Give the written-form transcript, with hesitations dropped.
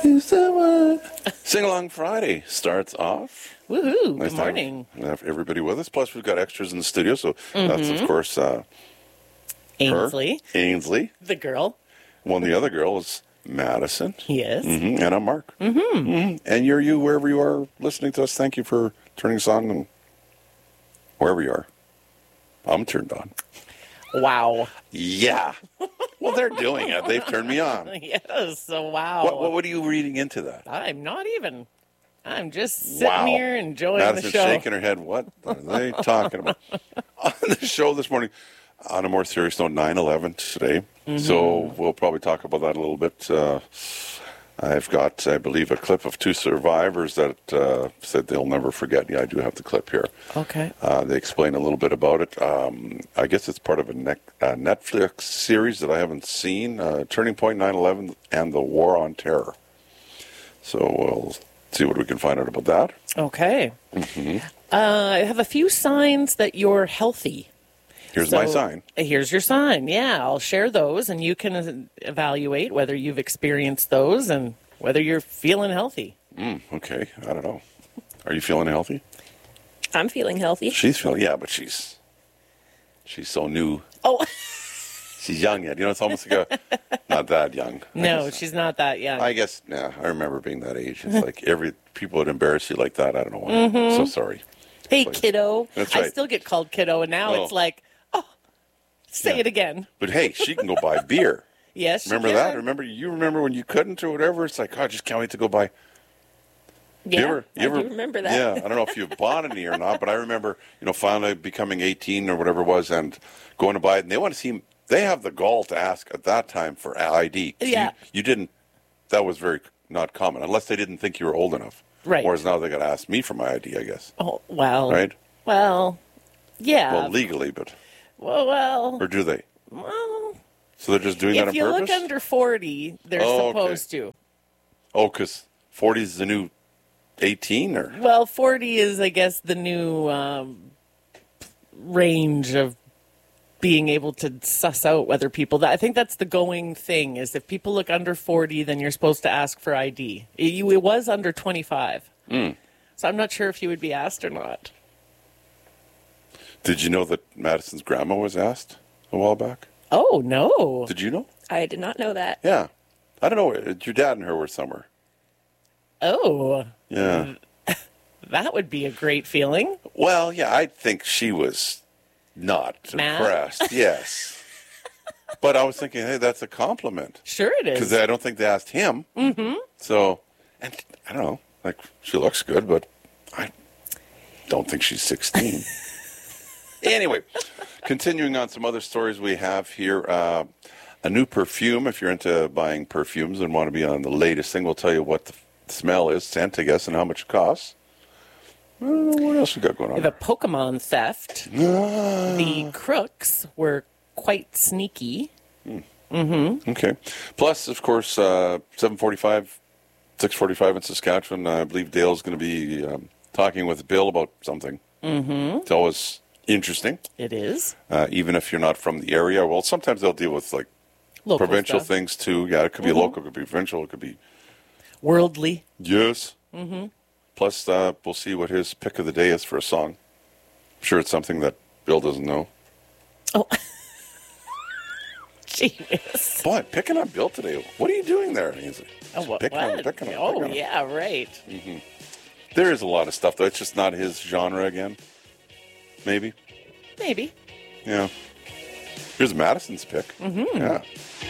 Is the one. Sing Along Friday starts off. Woohoo! Nice Good to morning. have everybody with us. Plus, we've got extras in the studio, so that's, of course, Ainsley, Ainsley. the girl. Well, the other girl is Madison. Yes. And I'm Mark. And you're you wherever you are listening to us. Thank you for turning us on and wherever you are. I'm turned on. Wow. Yeah. Well, they're doing it. They've turned me on. Yes. So wow. What are you reading into that? I'm not even. I'm just sitting Wow. here enjoying Madison's the show. shaking her head. What are they talking about? On the show this morning, on a more serious note, 9/11 today. So we'll probably talk about that a little bit. I've got, I believe, a clip of two survivors that said they'll never forget. Yeah, I do have the clip here. Okay. They explain a little bit about it. I guess it's part of a Netflix series that I haven't seen, Turning Point 9/11 and the War on Terror. So we'll see what we can find out about that. Okay. I have a few signs that you're healthy. Here's my sign. Here's your sign. Yeah, I'll share those, and you can evaluate whether you've experienced those and whether you're feeling healthy. Okay, I don't know. Are you feeling healthy? I'm feeling healthy. She's feeling, yeah, but she's so new. Oh, She's young yet. You know, it's almost like not that young. no, she's not that young. I guess, yeah, I remember being that age. It's like people would embarrass you like that. I don't know why. So sorry. Hey, Like- kiddo. That's I right. still get called kiddo, and now Oh. it's like, say Yeah. it again. But hey, she can go buy beer. Yes, she Remember can. that? You remember when you couldn't or whatever? It's like, oh, I just can't wait to go buy. Yeah, I do remember that. Yeah, I don't know if you've bought any or not, but I remember, finally becoming 18 or whatever it was and going to buy it. And they want to see, they have the gall to ask at that time for ID. 'Cause Yeah. You didn't, that was very not common, unless they didn't think you were old enough. Right. Whereas now they got to ask me for my ID, I guess. Oh, well. Right? Well, yeah. Well, legally, but, Well, or do they? So they're just doing that if on you purpose? look under 40, they're Oh, okay. supposed to. Oh, because 40 is the new 18 or? Well, 40 is, I guess, the new range of being able to suss out whether people... I think that's the going thing, is if people look under 40, then you're supposed to ask for ID. It was under 25. So I'm not sure if you would be asked or not. Did you know that Madison's grandma was asked a while back? Oh, no. Did you know? I did not know that. Yeah. I don't know. Your dad and her were somewhere. Oh, Yeah. that would be a great feeling. Well, yeah, I think she was not Mad? impressed. Yes. But I was thinking, hey, that's a compliment. Sure it Because is. I don't think they asked him. Mm-hmm. So, and I don't know. Like, she looks good, but I don't think she's 16. Anyway, continuing on some other stories we have here. A new perfume, if you're into buying perfumes and want to be on the latest thing, we'll tell you what the smell is, scent, I guess, and how much it costs. I don't know what else we got going We on. have a Pokemon theft. The crooks were quite sneaky. Okay. Plus, of course, 7:45, 6:45 in Saskatchewan. I believe Dale's going to be talking with Bill about something. Mm-hmm. It's always interesting, It is. even if you're not from the area. Well, sometimes they'll deal with like Local provincial stuff. things too. Yeah, it could be local, it could be provincial, it could be Worldly. yes. Mm-hmm. Plus, we'll see what his pick of the day is for a song. I'm sure it's something that Bill doesn't know. Oh. Genius. Boy, picking on Bill today. What are you doing there? He's like, Oh, what? picking on him, what? picking on him, Oh, picking on him. yeah, right. There is a lot of stuff, though. It's just not his genre again. Maybe. Maybe. Yeah. Here's Madison's pick. Mm-hmm. Yeah.